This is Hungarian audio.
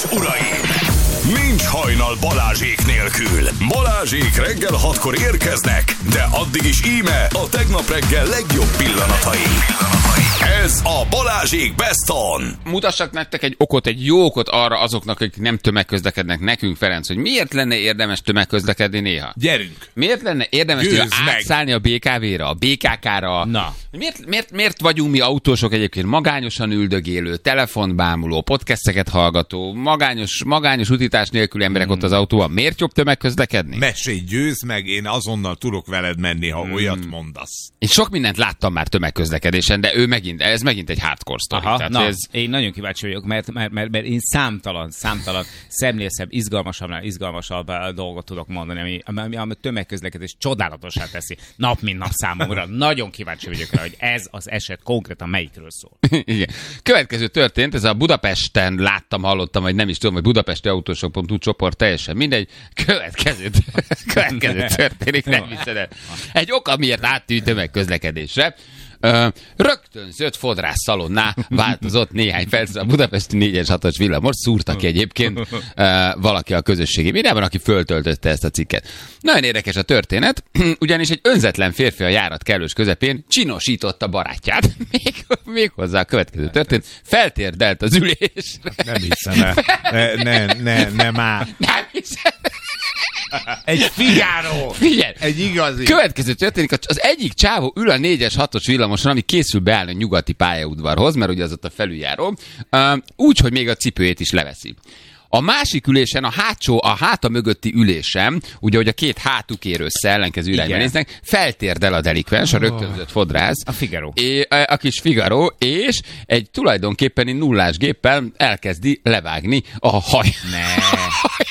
és uraim! Nincs hajnal Balázsék nélkül. Balázsék reggel 6-kor érkeznek, de addig is íme a tegnap reggel legjobb pillanatai. Ez a Balázsék Best On. Mutassak nektek egy okot, egy jó okot arra azoknak, akik nem tömegközlekednek nekünk, Ferenc, hogy miért lenne érdemes tömegközlekedni néha? Gyerünk! Miért lenne érdemes átszállni a BKV-ra, a BKK-ra? Na. Miért vagyunk mi autósok egyébként magányosan üldögélő, telefonbámuló, podcasteket hallgató, magányos utítás nélkül emberek ott az autóban? Miért jobb tömegközlekedni? Mesélj, győzd meg, én azonnal tudok veled menni, ha olyat mondasz. Én sok mindent láttam már tömegközlekedésen, de ez megint egy hardcore sztori. Aha, na, én nagyon kíváncsi vagyok, mert én számtalan szemlészebb, izgalmasabb dolgot tudok mondani, ami a tömegközlekedés csodálatosá teszi nap mint nap számomra. Nagyon kíváncsi vagyok rá, hogy ez az eset konkrétan melyikről szól. Igen. Következő történt, ez a Budapesten hallottam, vagy nem is tudom, hogy budapesti autósok.hu csoport, teljesen mindegy. Következő történik, nem hiszed el. Egy oka, miért áttűnt tömegközlekedésre. Rögtön zöld fodrász szalonná változott néhány percre a budapesti 4-es 6-os villamos, szúrta ki egyébként valaki a közösségi médiában, aki föltöltötte ezt a cikket. Nagyon érdekes a történet, ugyanis egy önzetlen férfi a járat kellős közepén csinosította barátját. Méghozzá a következő történt, feltérdelt az ülésre. Nem hiszem el. Nem már. Nem hiszem. Egy Figaro! Figyelj! Egy igazi! Következő történik, az egyik csávó ül a 4-es 6-os villamoson, ami készül beállni a nyugati pályaudvarhoz, mert ugye az ott a felüljáró, úgy, hogy még a cipőjét is leveszi. A másik ülésen, a háta mögötti ülésen, ugye, hogy a két hátuk ér össze, ellenkező irányba néznek, feltérdel a delikvens, a rögtönzött fodrász. A Figaro. A kis Figaro, és egy tulajdonképpeni nullás géppel elkezdi levágni a haj.